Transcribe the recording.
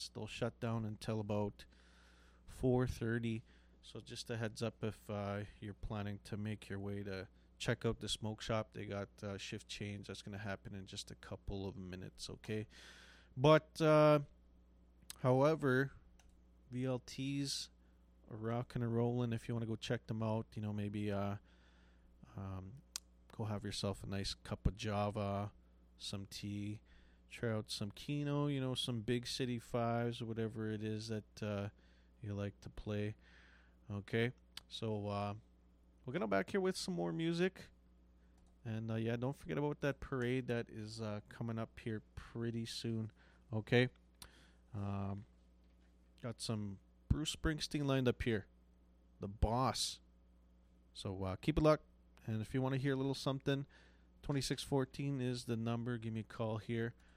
6. They'll shut down until about 4:30. So just a heads up if you're planning to make your way to check out the smoke shop. They got shift change that's going to happen in just a couple of minutes, okay? But, however, VLTs are rocking and rolling. If you want to go check them out, maybe go have yourself a nice cup of Java, some tea, try out some Keno, some Big City 5s or whatever it is that you like to play. Okay, so we're going to back here with some more music. And yeah, don't forget about that parade that is coming up here pretty soon. Okay, got some Bruce Springsteen lined up here, the boss. So keep it locked. And if you want to hear a little something, 2614 is the number. Give me a call here.